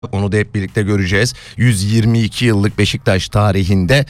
Onu da hep birlikte göreceğiz. 122 yıllık Beşiktaş tarihinde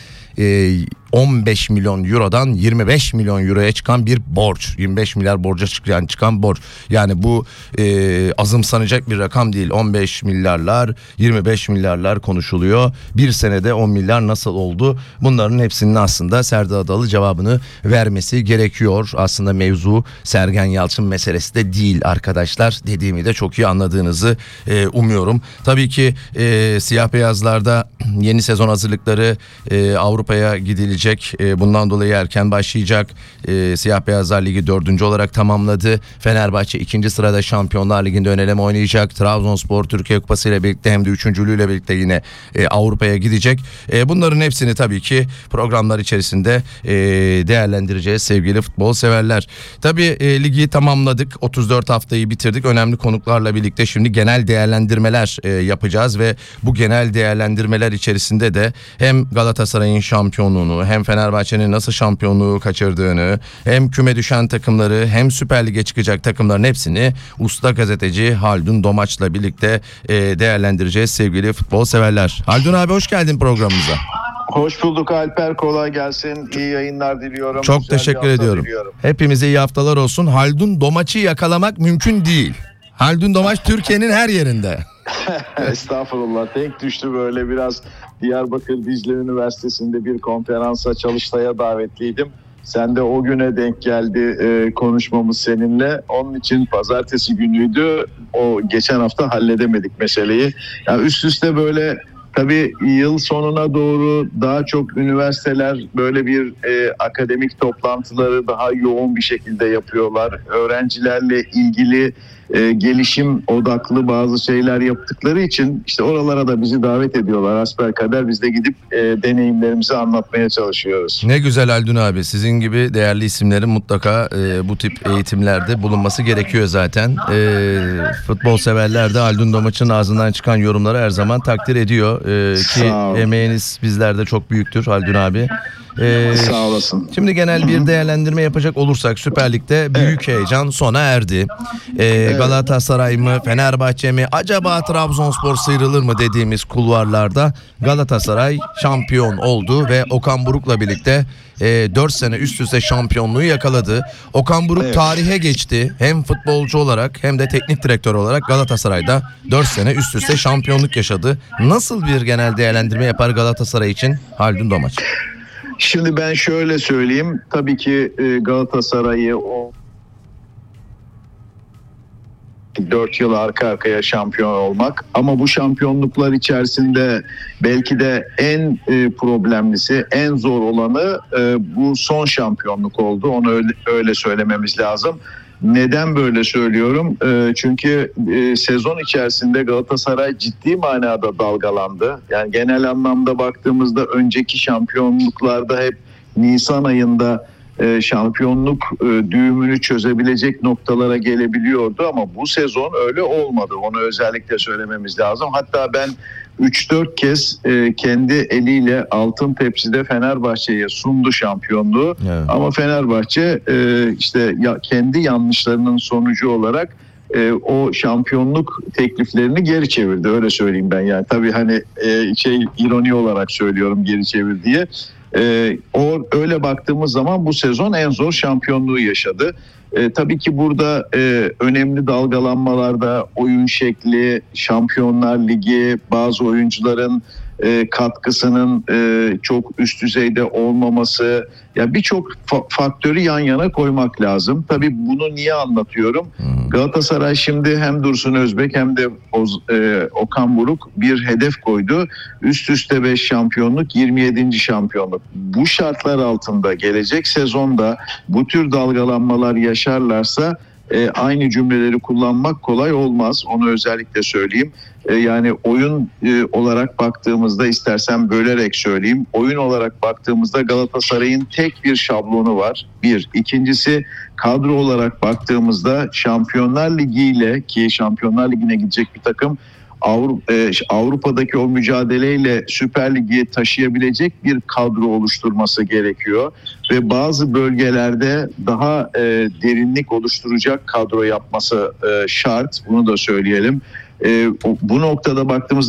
15 milyon eurodan 25 milyon euroya çıkan bir borç. 25 milyar borca çıkan borç. Yani bu azımsanacak bir rakam değil. 15 milyarlar, 25 milyarlar konuşuluyor. Bir senede 10 milyar nasıl oldu? Bunların hepsinin aslında Serdar Adalı cevabını vermesi gerekiyor. Aslında mevzu Sergen Yalçın meselesi de değil arkadaşlar. Dediğimi de çok iyi anladığınızı umuyorum. Tabii ki siyah beyazlarda yeni sezon hazırlıkları Avrupa'ya gidilecek. Bundan dolayı erken başlayacak. Siyah Beyazlar Ligi 4. olarak tamamladı. Fenerbahçe 2. sırada Şampiyonlar Ligi'nde ön eleme oynayacak. Trabzonspor Türkiye Kupası ile birlikte hem de 3.lüğüyle birlikte yine Avrupa'ya gidecek. Bunların hepsini tabii ki programlar içerisinde değerlendireceğiz sevgili futbol severler. Tabii ligi tamamladık. 34 haftayı bitirdik. Önemli konuklarla birlikte şimdi genel değerlendirmeler yapacağız ve bu genel değerlendirmeler içerisinde de hem Galatasaray'ın şampiyonluğunu, hem Fenerbahçe'nin nasıl şampiyonluğu kaçırdığını, hem küme düşen takımları, hem Süper Lig'e çıkacak takımların hepsini usta gazeteci Haldun Domaç'la birlikte değerlendireceğiz sevgili futbol severler. Haldun abi hoş geldin programımıza. Hoş bulduk Alper, kolay gelsin. İyi yayınlar diliyorum. Çok teşekkür ediyorum. Hepimize iyi haftalar olsun. Haldun Domaç'ı yakalamak mümkün değil. Haldun Domaç Türkiye'nin her yerinde. Estağfurullah. Denk düştü böyle biraz. Diyarbakır Dicle Üniversitesi'nde bir konferansa çalıştaya davetliydim. Sen de o güne denk geldi konuşmamız seninle. Onun için pazartesi günüydü. O geçen hafta halledemedik meseleyi. Yani üst üste böyle tabii yıl sonuna doğru daha çok üniversiteler böyle bir akademik toplantıları daha yoğun bir şekilde yapıyorlar. Öğrencilerle ilgili gelişim odaklı bazı şeyler yaptıkları için işte oralara da bizi davet ediyorlar. Hasbelkader biz de gidip deneyimlerimizi anlatmaya çalışıyoruz. Ne güzel Haldun abi. Sizin gibi değerli isimlerin mutlaka bu tip eğitimlerde bulunması gerekiyor zaten. Futbol severler de Haldun Domaç'ın ağzından çıkan yorumları her zaman takdir ediyor. Ki emeğiniz bizlerde çok büyüktür Haldun abi. Sağ olasın. Şimdi genel bir değerlendirme yapacak olursak Süper Lig'de büyük heyecan sona erdi. Galatasaray mı, Fenerbahçe mi, acaba Trabzonspor sıyrılır mı dediğimiz kulvarlarda Galatasaray şampiyon oldu ve Okan Buruk'la birlikte 4 sene üst üste şampiyonluğu yakaladı. Okan Buruk tarihe geçti. Hem futbolcu olarak hem de teknik direktör olarak Galatasaray'da 4 sene üst üste şampiyonluk yaşadı. Nasıl bir genel değerlendirme yapar Galatasaray için Haldun Domaç? Şimdi ben şöyle söyleyeyim. Tabii ki Galatasaray'ı o 4 yıl arka arkaya şampiyon olmak, ama bu şampiyonluklar içerisinde belki de en problemlisi, en zor olanı bu son şampiyonluk oldu. Onu öyle söylememiz lazım. Neden böyle söylüyorum? Çünkü sezon içerisinde Galatasaray ciddi manada dalgalandı. Yani genel anlamda baktığımızda önceki şampiyonluklarda hep Nisan ayında şampiyonluk düğümünü çözebilecek noktalara gelebiliyordu, ama bu sezon öyle olmadı. Onu özellikle söylememiz lazım. Hatta ben 3-4 kez kendi eliyle altın tepside Fenerbahçe'ye sundu şampiyonluğu. Evet. Ama Fenerbahçe işte kendi yanlışlarının sonucu olarak o şampiyonluk tekliflerini geri çevirdi. Öyle söyleyeyim ben yani. Tabii hani ironi olarak söylüyorum geri çevir diye. Öyle baktığımız zaman bu sezon en zor şampiyonluğu yaşadı. Tabii ki burada önemli dalgalanmalarda oyun şekli, Şampiyonlar Ligi, bazı oyuncuların katkısının çok üst düzeyde olmaması, ya birçok faktörü yan yana koymak lazım. Tabii bunu niye anlatıyorum? Galatasaray şimdi hem Dursun Özbek hem de Okan Buruk bir hedef koydu. Üst üste 5 şampiyonluk, 27. şampiyonluk. Bu şartlar altında gelecek sezonda bu tür dalgalanmalar yaşarlarsa aynı cümleleri kullanmak kolay olmaz. Onu özellikle söyleyeyim. Yani oyun olarak baktığımızda, istersen bölerek söyleyeyim. Oyun olarak baktığımızda Galatasaray'ın tek bir şablonu var. Bir. İkincisi, kadro olarak baktığımızda Şampiyonlar Ligi ile, ki Şampiyonlar Ligi'ne gidecek bir takım, Avrupa'daki o mücadeleyle Süper Lig'i taşıyabilecek bir kadro oluşturması gerekiyor. Ve bazı bölgelerde daha derinlik oluşturacak kadro yapması şart. Bunu da söyleyelim. Bu noktada baktığımızda